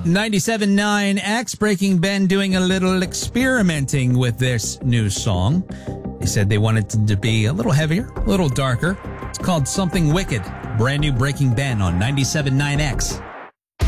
97.9X, Breaking Ben doing a little experimenting with this new song. They said they wanted it to be a little heavier, a little darker. It's called Something Wicked. Brand new Breaking Ben on 97.9X.